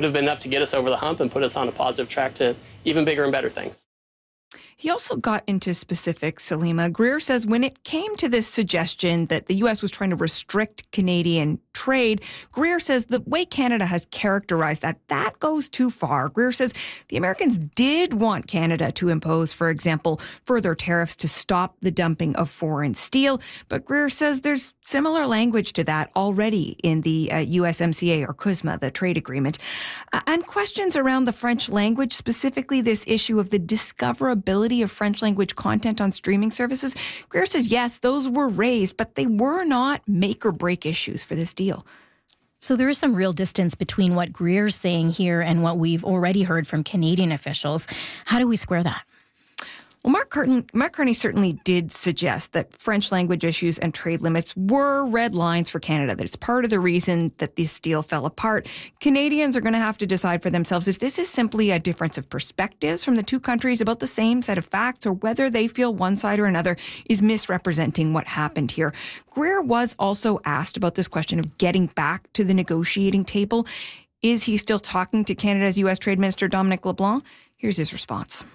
have been enough to get us over the hump and put us on a positive track to even bigger and better things. He also got into specifics, Salima. Greer says when it came to this suggestion that the U.S. was trying to restrict Canadian trade, Greer says the way Canada has characterized that goes too far. Greer says the Americans did want Canada to impose, for example, further tariffs to stop the dumping of foreign steel. But Greer says there's similar language to that already in the USMCA or CUSMA, the trade agreement. And questions around the French language, specifically this issue of the discoverability of French language content on streaming services. Greer says, yes, those were raised, but they were not make or break issues for this deal. So there is some real distance between what Greer's saying here and what we've already heard from Canadian officials. How do we square that? Well, Mark Carney certainly did suggest that French language issues and trade limits were red lines for Canada, that it's part of the reason that this deal fell apart. Canadians are going to have to decide for themselves if this is simply a difference of perspectives from the two countries about the same set of facts, or whether they feel one side or another is misrepresenting what happened here. Greer was also asked about this question of getting back to the negotiating table. Is he still talking to Canada's U.S. Trade Minister Dominic LeBlanc? Here's his response.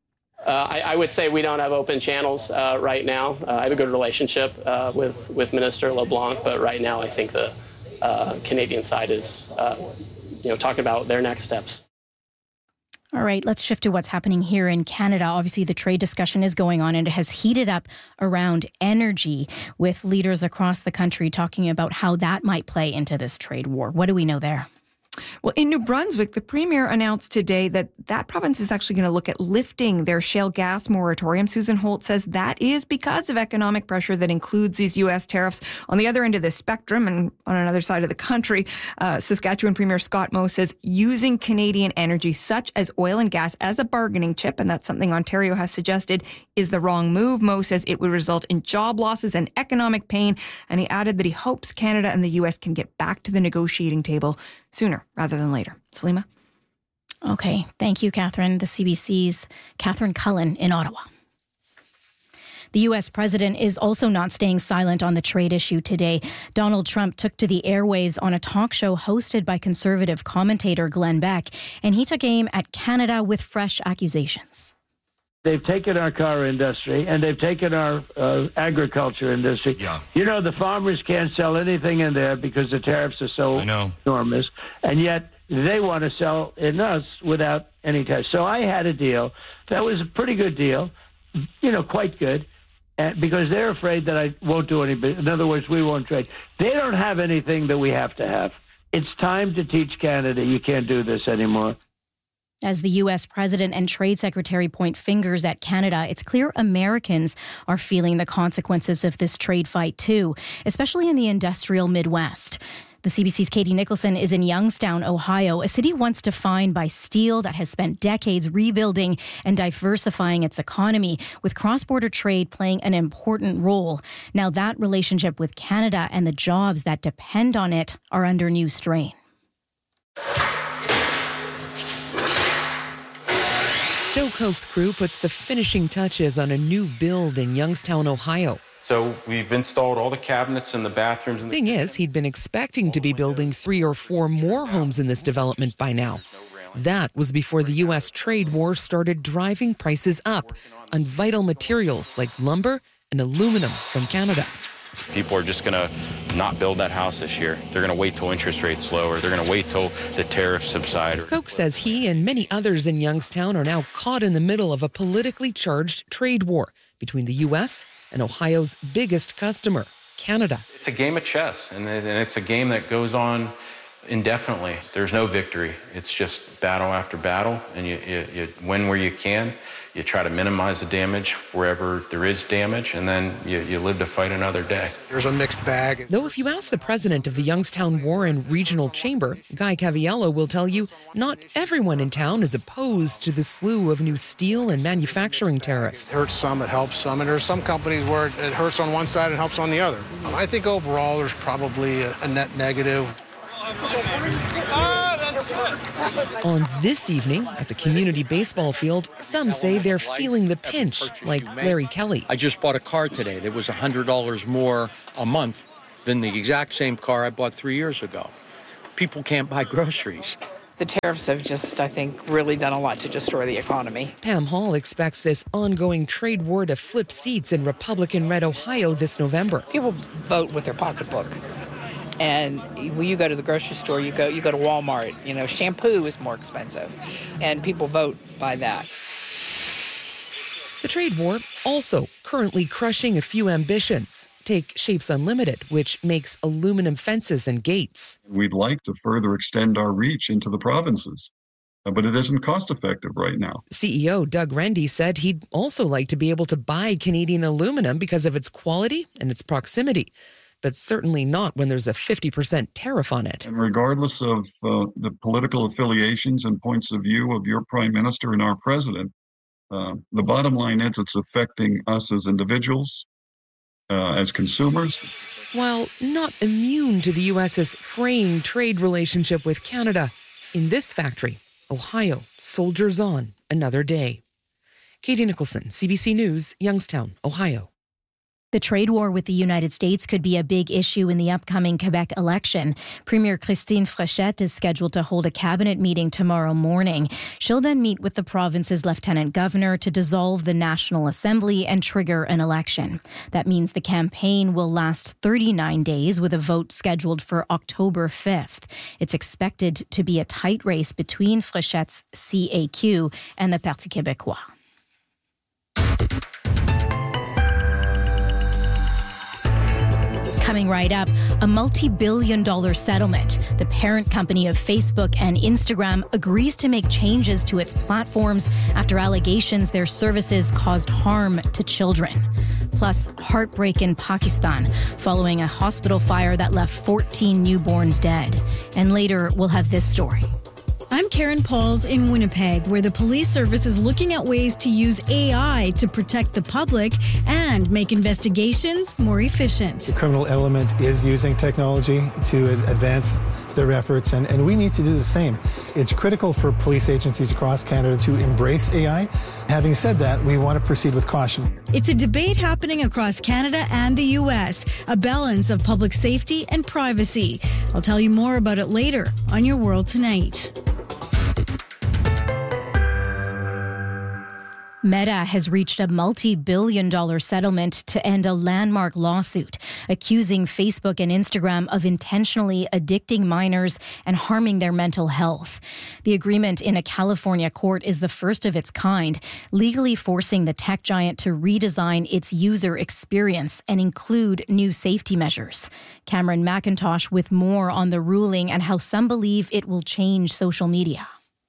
I would say we don't have open channels right now. I have a good relationship with Minister LeBlanc, but right now I think the Canadian side is talking about their next steps. All right, let's shift to what's happening here in Canada. Obviously, the trade discussion is going on and it has heated up around energy, with leaders across the country talking about how that might play into this trade war. What do we know there? Well, in New Brunswick, the Premier announced today that province is actually going to look at lifting their shale gas moratorium. Susan Holt says that is because of economic pressure that includes these U.S. tariffs. On the other end of the spectrum and on another side of the country, Saskatchewan Premier Scott Moe says using Canadian energy, such as oil and gas, as a bargaining chip, and that's something Ontario has suggested, is the wrong move. Moe says it would result in job losses and economic pain, and he added that he hopes Canada and the U.S. can get back to the negotiating table sooner rather than later. Salima? Okay. Thank you, Catherine. The CBC's Catherine Cullen in Ottawa. The U.S. president is also not staying silent on the trade issue today. Donald Trump took to the airwaves on a talk show hosted by conservative commentator Glenn Beck, and he took aim at Canada with fresh accusations. They've taken our car industry and they've taken our agriculture industry. Yeah. You know, the farmers can't sell anything in there because the tariffs are so enormous. And yet they want to sell in us without any tariffs. So I had a deal that was a pretty good deal, quite good, because they're afraid that I won't do any business. In other words, we won't trade. They don't have anything that we have to have. It's time to teach Canada you can't do this anymore. As the U.S. President and Trade Secretary point fingers at Canada, it's clear Americans are feeling the consequences of this trade fight too, especially in the industrial Midwest. The CBC's Katie Nicholson is in Youngstown, Ohio, a city once defined by steel that has spent decades rebuilding and diversifying its economy, with cross-border trade playing an important role. Now that relationship with Canada and the jobs that depend on it are under new strain. Joe Koch's crew puts the finishing touches on a new build in Youngstown, Ohio. So we've installed all the cabinets in the bathrooms. Thing is, he'd been expecting to be building 3 or 4 more homes in this development by now. That was before the U.S. trade war started driving prices up on vital materials like lumber and aluminum from Canada. People are just going to not build that house this year. They're going to wait till interest rates lower. They're going to wait till the tariffs subside. Koch says he and many others in Youngstown are now caught in the middle of a politically charged trade war between the U.S. and Ohio's biggest customer, Canada. It's a game of chess, and it's a game that goes on indefinitely. There's no victory. It's just battle after battle, and you win where you can. You try to minimize the damage wherever there is damage, and then you live to fight another day. There's a mixed bag. Though if you ask the president of the Youngstown Warren Regional Chamber, Guy Caviello will tell you not everyone in town is opposed to the slew of new steel and manufacturing tariffs. It hurts some, it helps some, and there's some companies where it hurts on one side and helps on the other. I think overall there's probably a net negative. On this evening, at the community baseball field, some say they're feeling the pinch, like Larry Kelly. I just bought a car today that was $100 more a month than the exact same car I bought 3 years ago. People can't buy groceries. The tariffs have just, I think, really done a lot to destroy the economy. Pam Hall expects this ongoing trade war to flip seats in Republican-led Ohio this November. People vote with their pocketbook. And when you go to the grocery store, you go to Walmart, shampoo is more expensive. And people vote by that. The trade war also currently crushing a few ambitions. Take Shapes Unlimited, which makes aluminum fences and gates. We'd like to further extend our reach into the provinces, but it isn't cost effective right now. CEO Doug Rendy said he'd also like to be able to buy Canadian aluminum because of its quality and its proximity, but certainly not when there's a 50% tariff on it. And regardless of the political affiliations and points of view of your prime minister and our president, the bottom line is it's affecting us as individuals, as consumers. While not immune to the U.S.'s fraying trade relationship with Canada, in this factory, Ohio soldiers on another day. Katie Nicholson, CBC News, Youngstown, Ohio. The trade war with the United States could be a big issue in the upcoming Quebec election. Premier Christine Fréchette is scheduled to hold a cabinet meeting tomorrow morning. She'll then meet with the province's lieutenant governor to dissolve the National Assembly and trigger an election. That means the campaign will last 39 days with a vote scheduled for October 5th. It's expected to be a tight race between Fréchette's CAQ and the Parti québécois. Coming right up, a multi-billion-dollar settlement. The parent company of Facebook and Instagram agrees to make changes to its platforms after allegations their services caused harm to children. Plus, heartbreak in Pakistan following a hospital fire that left 14 newborns dead. And later, we'll have this story. I'm Karen Pauls in Winnipeg, where the police service is looking at ways to use AI to protect the public and make investigations more efficient. The criminal element is using technology to advance their efforts, and we need to do the same. It's critical for police agencies across Canada to embrace AI. Having said that, we want to proceed with caution. It's a debate happening across Canada and the U.S., a balance of public safety and privacy. I'll tell you more about it later on Your World Tonight. Meta has reached a multi-billion-dollar settlement to end a landmark lawsuit accusing Facebook and Instagram of intentionally addicting minors and harming their mental health. The agreement in a California court is the first of its kind, legally forcing the tech giant to redesign its user experience and include new safety measures. Cameron McIntosh with more on the ruling and how some believe it will change social media.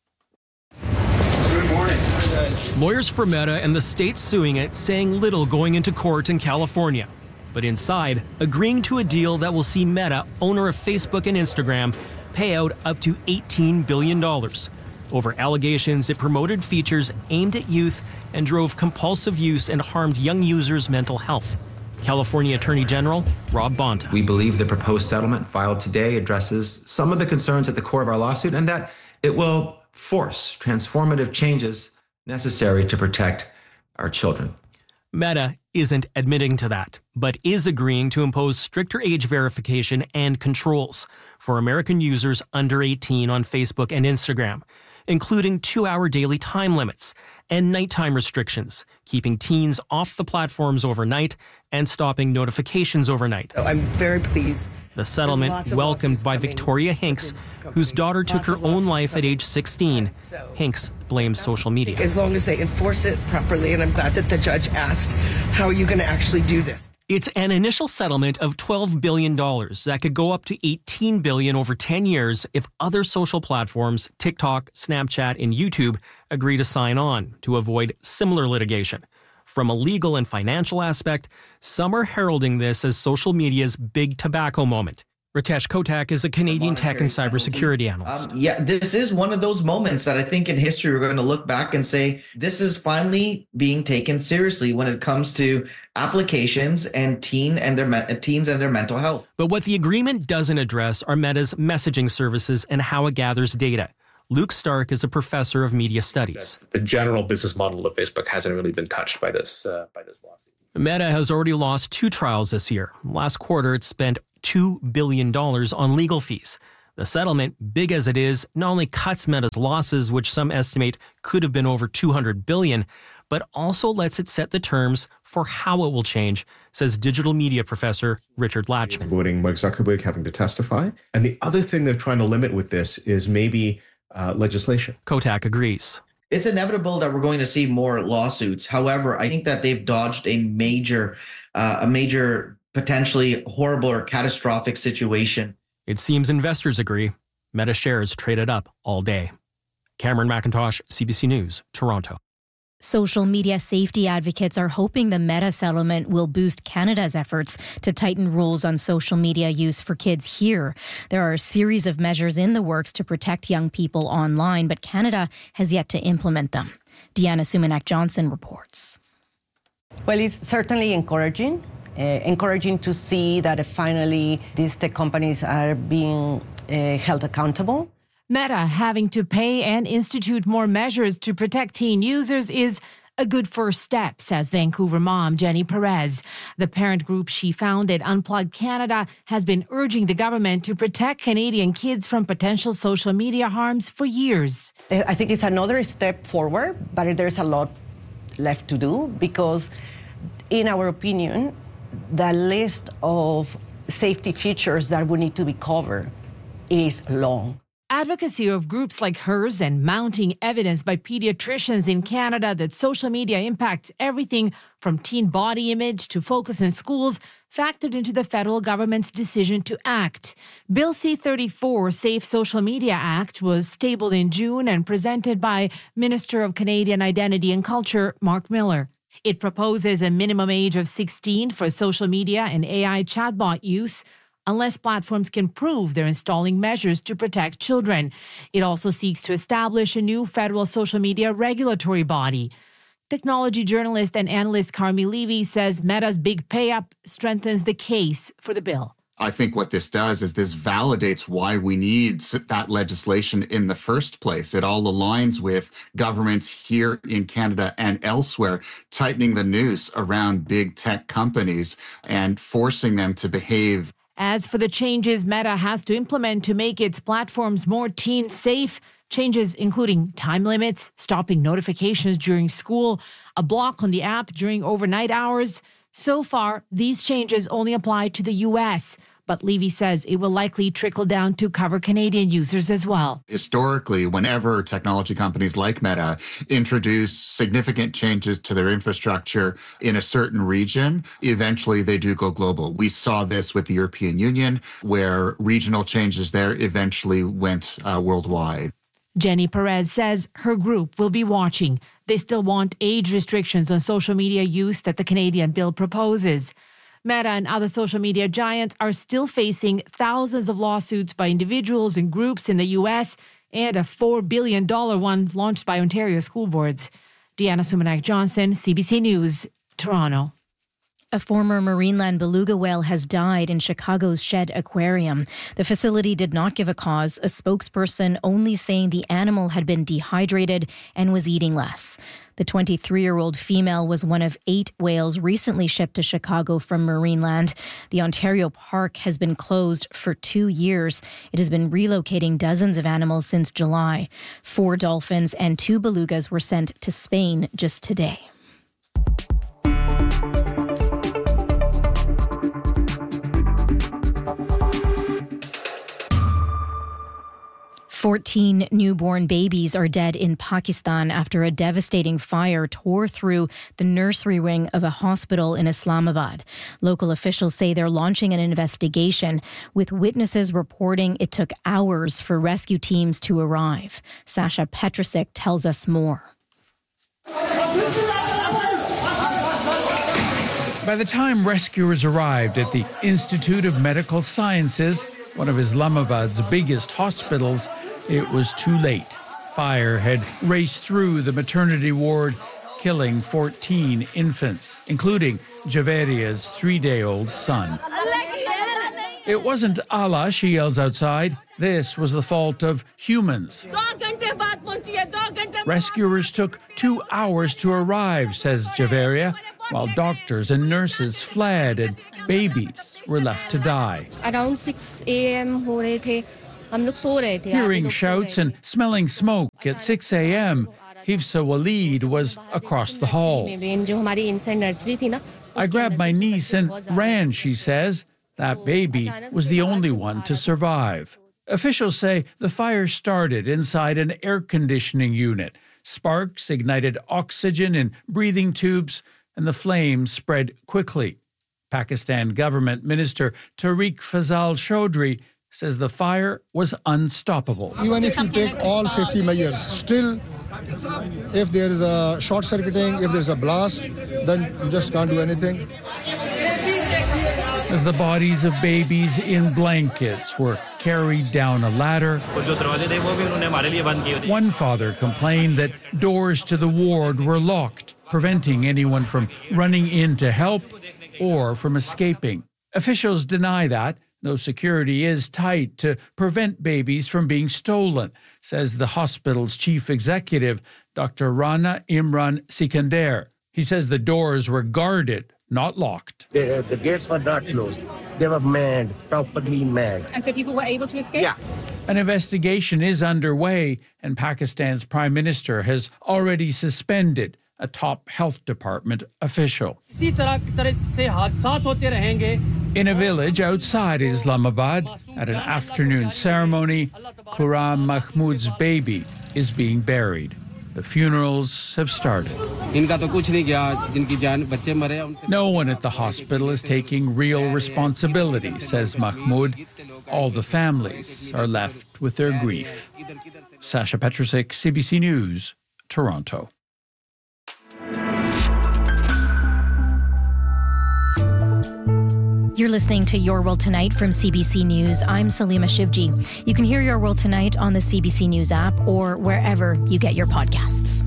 Lawyers for Meta and the state suing it saying little going into court in California. But inside, agreeing to a deal that will see Meta, owner of Facebook and Instagram, pay out up to $18 billion over allegations it promoted features aimed at youth and drove compulsive use and harmed young users' mental health. California Attorney General Rob Bonta. We believe the proposed settlement filed today addresses some of the concerns at the core of our lawsuit and that it will force transformative changes necessary to protect our children. Meta isn't admitting to that, but is agreeing to impose stricter age verification and controls for American users under 18 on Facebook and Instagram, including 2-hour daily time limits and nighttime restrictions, keeping teens off the platforms overnight and stopping notifications overnight. I'm very pleased. The settlement, welcomed by Victoria Hinks, whose daughter took her own life at age 16. Hinks blames social media. As long as they enforce it properly, and I'm glad that the judge asked, how are you going to actually do this? It's an initial settlement of $12 billion that could go up to $18 billion over 10 years if other social platforms, TikTok, Snapchat, and YouTube, agree to sign on to avoid similar litigation. From a legal and financial aspect, some are heralding this as social media's big tobacco moment. Ritesh Kotak is a Canadian tech and cybersecurity analyst. This is one of those moments that I think in history we're going to look back and say this is finally being taken seriously when it comes to applications and teens and their mental health. But what the agreement doesn't address are Meta's messaging services and how it gathers data. Luke Stark is a professor of media studies. The general business model of Facebook hasn't really been touched by this lawsuit. Meta has already lost 2 trials this year. Last quarter, it spent $2 billion on legal fees. The settlement, big as it is, not only cuts Meta's losses, which some estimate could have been over $200 billion, but also lets it set the terms for how it will change, says digital media professor Richard Latchman. Avoiding Mark Zuckerberg having to testify. And the other thing they're trying to limit with this is maybe legislation. Kotak agrees. It's inevitable that we're going to see more lawsuits. However, I think that they've dodged a major potentially horrible or catastrophic situation. It seems investors agree. Meta shares traded up all day. Cameron McIntosh, CBC News, Toronto. Social media safety advocates are hoping the Meta settlement will boost Canada's efforts to tighten rules on social media use for kids here. There are a series of measures in the works to protect young people online, but Canada has yet to implement them. Deanna Sumanak-Johnson reports. Well, it's certainly encouraging to see that finally these tech companies are being held accountable. Meta having to pay and institute more measures to protect teen users is a good first step, says Vancouver mom Jenny Perez. The parent group she founded, Unplugged Canada, has been urging the government to protect Canadian kids from potential social media harms for years. I think it's another step forward, but there's a lot left to do because, in our opinion, the list of safety features that would need to be covered is long. Advocacy of groups like hers and mounting evidence by pediatricians in Canada that social media impacts everything from teen body image to focus in schools factored into the federal government's decision to act. Bill C-34, Safe Social Media Act, was tabled in June and presented by Minister of Canadian Identity and Culture, Mark Miller. It proposes a minimum age of 16 for social media and AI chatbot use, unless platforms can prove they're installing measures to protect children. It also seeks to establish a new federal social media regulatory body. Technology journalist and analyst Carmi Levy says Meta's big pay-up strengthens the case for the bill. I think what this does is this validates why we need that legislation in the first place. It all aligns with governments here in Canada and elsewhere tightening the noose around big tech companies and forcing them to behave. As for the changes Meta has to implement to make its platforms more teen safe, changes including time limits, stopping notifications during school, a block on the app during overnight hours. So far, these changes only apply to the U.S., but Levy says it will likely trickle down to cover Canadian users as well. Historically, whenever technology companies like Meta introduce significant changes to their infrastructure in a certain region, eventually they do go global. We saw this with the European Union, where regional changes there eventually went worldwide. Jenny Perez says her group will be watching. They still want age restrictions on social media use that the Canadian bill proposes. Meta and other social media giants are still facing thousands of lawsuits by individuals and groups in the U.S. and a $4 billion one launched by Ontario school boards. Deanna Sumanak-Johnson, CBC News, Toronto. A former Marineland beluga whale has died in Chicago's Shedd Aquarium. The facility did not give a cause, a spokesperson only saying the animal had been dehydrated and was eating less. The 23-year-old female was one of 8 whales recently shipped to Chicago from Marineland. The Ontario Park has been closed for 2 years. It has been relocating dozens of animals since July. 4 dolphins and 2 belugas were sent to Spain just today. Fourteen newborn babies are dead in Pakistan after a devastating fire tore through the nursery wing of a hospital in Islamabad. Local officials say they're launching an investigation, with witnesses reporting it took hours for rescue teams to arrive. Sasha Petrusik tells us more. By the time rescuers arrived at the Institute of Medical Sciences, one of Islamabad's biggest hospitals, it was too late. Fire had raced through the maternity ward, killing 14 infants, including Javeria's 3-day-old son. It wasn't Allah, she yells outside. This was the fault of humans. Rescuers took 2 hours to arrive, says Javeria, while doctors and nurses fled and babies were left to die. Around 6 a.m. ho rahe the, Hearing shouts and smelling smoke at 6 a.m., Hifsa Walid was across the hall. I grabbed my niece and ran, she says. That baby was the only one to survive. Officials say the fire started inside an air conditioning unit. Sparks ignited oxygen in breathing tubes, and the flames spread quickly. Pakistan government minister Tariq Fazal Chaudhry says the fire was unstoppable. Even if you take all safety measures, still, if there is a short circuiting, if there's a blast, then you just can't do anything. As the bodies of babies in blankets were carried down a ladder, one father complained that doors to the ward were locked, preventing anyone from running in to help or from escaping. Officials deny that, though security is tight to prevent babies from being stolen, says the hospital's chief executive, Dr. Rana Imran Sikandar. He says the doors were guarded, not locked. The gates were not closed. They were manned, properly manned. And so people were able to escape? Yeah. An investigation is underway, and Pakistan's prime minister has already suspended a top health department official. In a village outside Islamabad, at an afternoon ceremony, Quram Mahmood's baby is being buried. The funerals have started. No one at the hospital is taking real responsibility, says Mahmood. All the families are left with their grief. Sasha Petrusik, CBC News, Toronto. You're listening to Your World Tonight from CBC News. I'm Salima Shivji. You can hear Your World Tonight on the CBC News app or wherever you get your podcasts.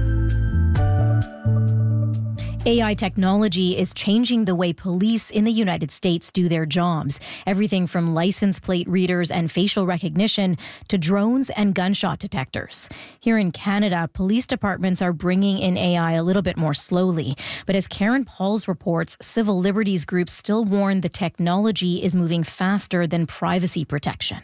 AI technology is changing the way police in the United States do their jobs. Everything from license plate readers and facial recognition to drones and gunshot detectors. Here in Canada, police departments are bringing in AI a little bit more slowly. But as Karen Pauls reports, civil liberties groups still warn the technology is moving faster than privacy protection.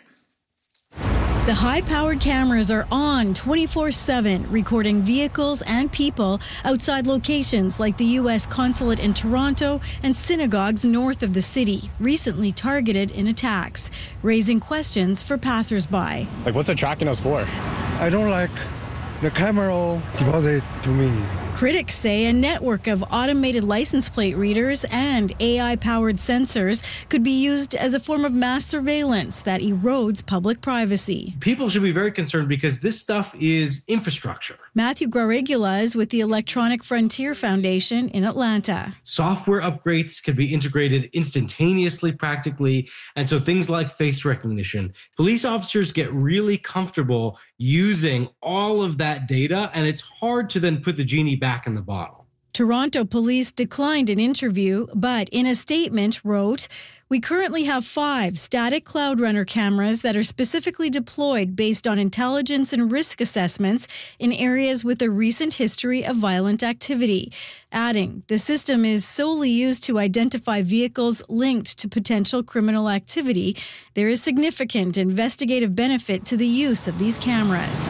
The high-powered cameras are on 24/7, recording vehicles and people outside locations like the U.S. consulate in Toronto and synagogues north of the city, recently targeted in attacks, raising questions for passersby. Like, what's it tracking us for? I don't like the camera deposit to me. Critics say a network of automated license plate readers and AI-powered sensors could be used as a form of mass surveillance that erodes public privacy. People should be very concerned because this stuff is infrastructure. Matthew Garigula is with the Electronic Frontier Foundation in Atlanta. Software upgrades can be integrated instantaneously, practically, and so things like face recognition. Police officers get really comfortable using all of that data, and it's hard to then put the genie back in the bottle. Toronto police declined an interview, but in a statement wrote, "We currently have 5 static Cloud Runner cameras that are specifically deployed based on intelligence and risk assessments in areas with a recent history of violent activity." Adding, the system is solely used to identify vehicles linked to potential criminal activity. There is significant investigative benefit to the use of these cameras.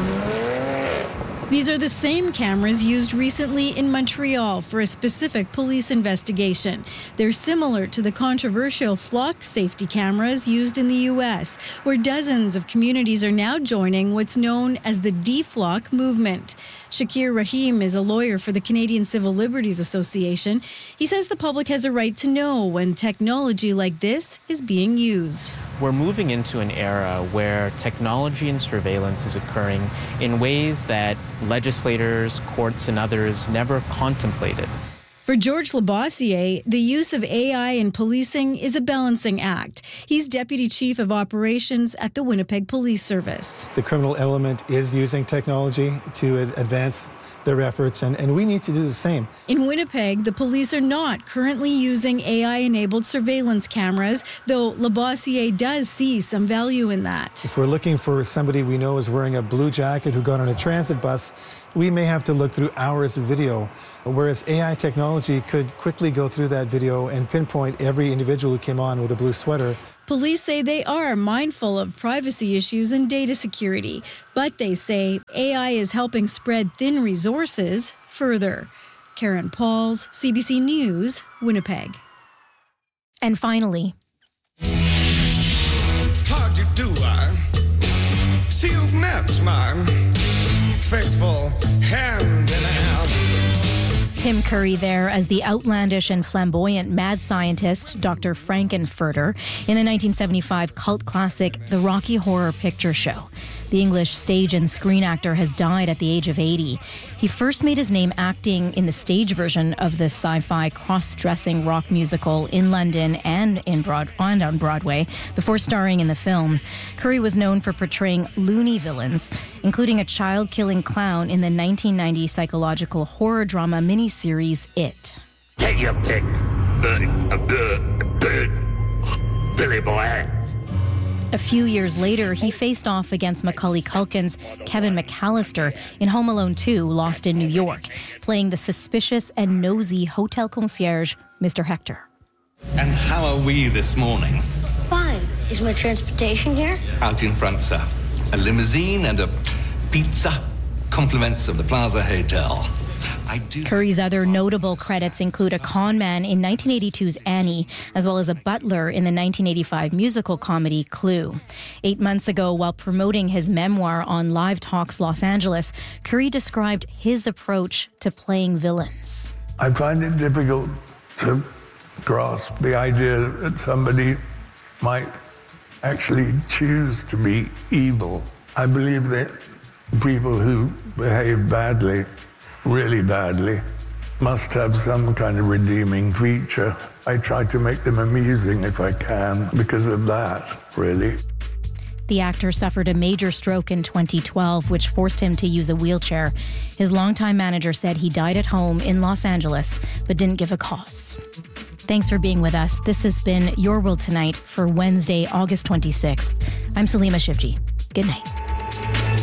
These are the same cameras used recently in Montreal for a specific police investigation. They're similar to the controversial flock safety cameras used in the U.S., where dozens of communities are now joining what's known as the DFLOC movement. Shakir Rahim is a lawyer for the Canadian Civil Liberties Association. He says the public has a right to know when technology like this is being used. We're moving into an era where technology and surveillance is occurring in ways that legislators, courts, and others never contemplated. For George Labossiere, the use of AI in policing is a balancing act. He's Deputy Chief of Operations at the Winnipeg Police Service. The criminal element is using technology to advance their efforts, and we need to do the same. In Winnipeg, the police are not currently using AI-enabled surveillance cameras, though Labossiere does see some value in that. If we're looking for somebody we know is wearing a blue jacket who got on a transit bus, we may have to look through hours of video, whereas AI technology could quickly go through that video and pinpoint every individual who came on with a blue sweater Police say they are mindful of privacy issues and data security, but they say AI is helping spread thin resources further. Karen Pauls, CBC News, Winnipeg. And finally, how'd you do, see you've met my faithful hand in hand. Tim Curry there as the outlandish and flamboyant mad scientist, Dr. Frankenfurter, in the 1975 cult classic The Rocky Horror Picture Show. The English stage and screen actor has died at the age of 80. He first made his name acting in the stage version of the sci-fi cross-dressing rock musical in London and on Broadway before starring in the film. Curry was known for portraying loony villains, including a child-killing clown in the 1990 psychological horror drama miniseries It. Take your pick, Billy boy. A few years later, he faced off against Macaulay Culkin's Kevin McAllister in Home Alone 2, Lost in New York, playing the suspicious and nosy hotel concierge, Mr. Hector. And how are we this morning? Fine. Is my transportation here? Out in front, sir. A limousine and a pizza. Compliments of the Plaza Hotel. Curry's other notable credits include a con man in 1982's Annie, as well as a butler in the 1985 musical comedy Clue. 8 months ago, while promoting his memoir on Live Talks Los Angeles, Curry described his approach to playing villains. I find it difficult to grasp the idea that somebody might actually choose to be evil. I believe that people who behave badly, really badly, must have some kind of redeeming feature. I try to make them amusing if I can because of that, really. The actor suffered a major stroke in 2012, which forced him to use a wheelchair. His longtime manager said he died at home in Los Angeles, but didn't give a cause. Thanks for being with us. This has been Your World Tonight for Wednesday, August 26th. I'm Salima Shivji. Good night.